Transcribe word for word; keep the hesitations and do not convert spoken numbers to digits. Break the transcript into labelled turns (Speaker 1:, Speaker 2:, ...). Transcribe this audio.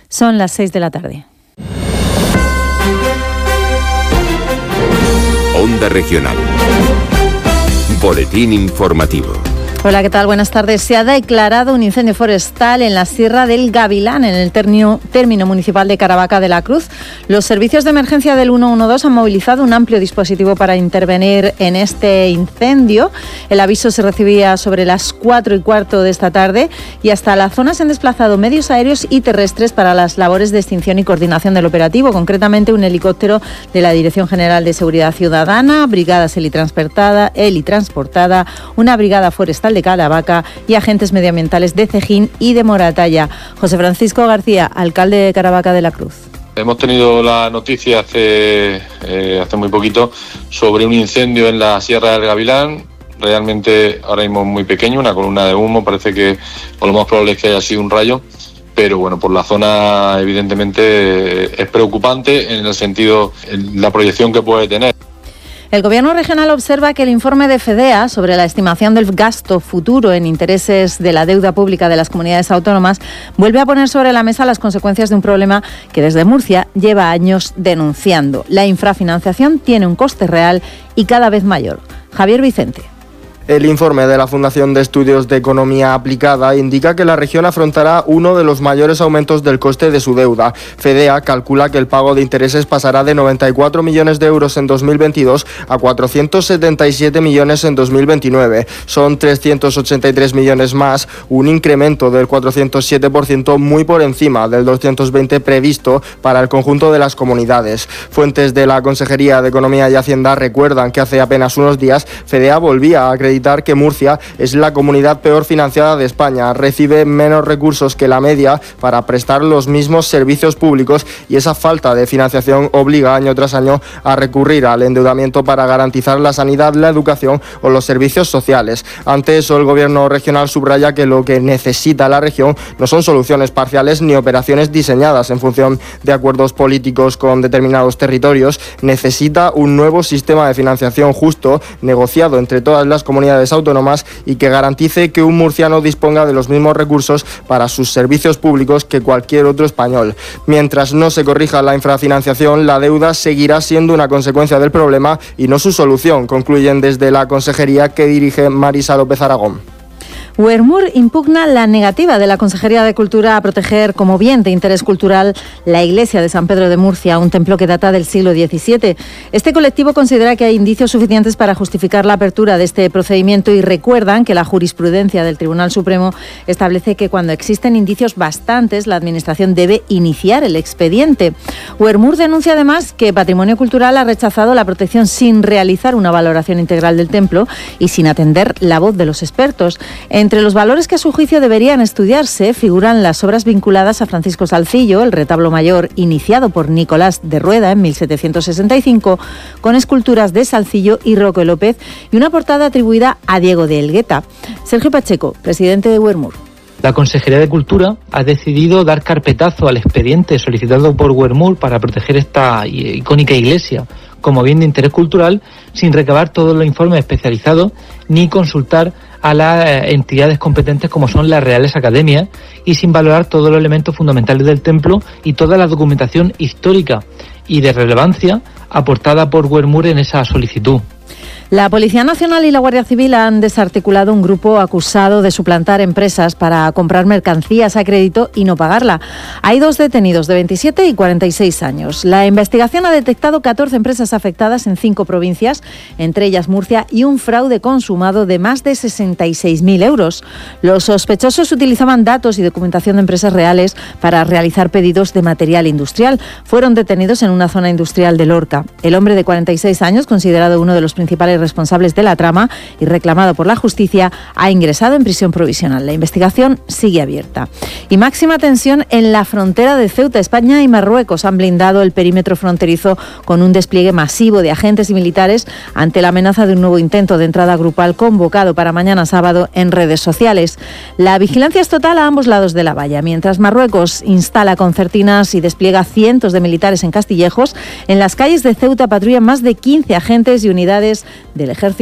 Speaker 1: Son las seis de la tarde.
Speaker 2: Onda Regional. Boletín informativo.
Speaker 1: Hola, ¿qué tal? Buenas tardes. Se ha declarado un incendio forestal en la Sierra del Gavilán, en el término, término municipal de Caravaca de la Cruz. Los servicios de emergencia del ciento doce han movilizado un amplio dispositivo para intervenir en este incendio. El aviso se recibía sobre las cuatro y cuarto de esta tarde y hasta la zona se han desplazado medios aéreos y terrestres para las labores de extinción y coordinación del operativo, concretamente un helicóptero de la Dirección General de Seguridad Ciudadana, brigadas helitransportada, helitransportada, una brigada forestal de Caravaca y agentes medioambientales de Cejín y de Moratalla. José Francisco García, alcalde de Caravaca de la Cruz.
Speaker 3: Hemos tenido la noticia hace, eh, hace muy poquito sobre un incendio en la Sierra del Gavilán, realmente ahora mismo muy pequeño, una columna de humo, parece que lo más probable es que haya sido un rayo, pero bueno, por la zona evidentemente es preocupante en el sentido, en la proyección que puede tener.
Speaker 1: El Gobierno regional observa que el informe de FEDEA sobre la estimación del gasto futuro en intereses de la deuda pública de las comunidades autónomas vuelve a poner sobre la mesa las consecuencias de un problema que desde Murcia lleva años denunciando. La infrafinanciación tiene un coste real y cada vez mayor. Javier Vicente.
Speaker 4: El informe de la Fundación de Estudios de Economía Aplicada indica que la región afrontará uno de los mayores aumentos del coste de su deuda. FEDEA calcula que el pago de intereses pasará de noventa y cuatro millones de euros en dos mil veintidós a cuatrocientos setenta y siete millones en dos mil veintinueve. Son trescientos ochenta y tres millones más, un incremento del cuatrocientos siete por ciento muy por encima del doscientos veinte previsto para el conjunto de las comunidades. Fuentes de la Consejería de Economía y Hacienda recuerdan que hace apenas unos días FEDEA volvía a acreditar que Murcia es la comunidad peor financiada de España, recibe menos recursos que la media para prestar los mismos servicios públicos y esa falta de financiación obliga año tras año a recurrir al endeudamiento para garantizar la sanidad, la educación o los servicios sociales. Ante eso, el Gobierno regional subraya que lo que necesita la región no son soluciones parciales ni operaciones diseñadas en función de acuerdos políticos con determinados territorios, necesita un nuevo sistema de financiación justo, negociado entre todas las comunidades autónomas y que garantice que un murciano disponga de los mismos recursos para sus servicios públicos que cualquier otro español. Mientras no se corrija la infrafinanciación, la deuda seguirá siendo una consecuencia del problema y no su solución, concluyen desde la consejería que dirige Marisa López Aragón.
Speaker 1: Wermur impugna la negativa de la Consejería de Cultura a proteger como bien de interés cultural la iglesia de San Pedro de Murcia, un templo que data del siglo diecisiete. Este colectivo considera que hay indicios suficientes para justificar la apertura de este procedimiento y recuerdan que la jurisprudencia del Tribunal Supremo establece que cuando existen indicios bastantes, la Administración debe iniciar el expediente. Wermur denuncia además que Patrimonio Cultural ha rechazado la protección sin realizar una valoración integral del templo y sin atender la voz de los expertos. Entre los valores que a su juicio deberían estudiarse figuran las obras vinculadas a Francisco Salcillo, el retablo mayor iniciado por Nicolás de Rueda en mil setecientos sesenta y cinco, con esculturas de Salcillo y Roque López y una portada atribuida a Diego de Elgueta. Sergio Pacheco, presidente de Wermur.
Speaker 5: La Consejería de Cultura ha decidido dar carpetazo al expediente solicitado por Wermur para proteger esta icónica iglesia como bien de interés cultural, sin recabar todos los informes especializados ni consultar a las entidades competentes como son las Reales Academias y sin valorar todos los elementos fundamentales del templo y toda la documentación histórica y de relevancia aportada por Wermur en esa solicitud.
Speaker 1: La Policía Nacional y la Guardia Civil han desarticulado un grupo acusado de suplantar empresas para comprar mercancías a crédito y no pagarla. Hay dos detenidos de veintisiete y cuarenta y seis años. La investigación ha detectado catorce empresas afectadas en cinco provincias, entre ellas Murcia, y un fraude consumado de más de sesenta y seis mil euros. Los sospechosos utilizaban datos y documentación de empresas reales para realizar pedidos de material industrial. Fueron detenidos en una zona industrial de Lorca. El hombre de cuarenta y seis años, considerado uno de los principales responsables de la trama y reclamado por la justicia, ha ingresado en prisión provisional. La investigación sigue abierta. Y máxima tensión en la frontera de Ceuta. España y Marruecos han blindado el perímetro fronterizo con un despliegue masivo de agentes y militares ante la amenaza de un nuevo intento de entrada grupal convocado para mañana sábado en redes sociales. La vigilancia es total a ambos lados de la valla. Mientras Marruecos instala concertinas y despliega cientos de militares en Castillejos, en las calles de Ceuta patrullan más de quince agentes y unidades del ejército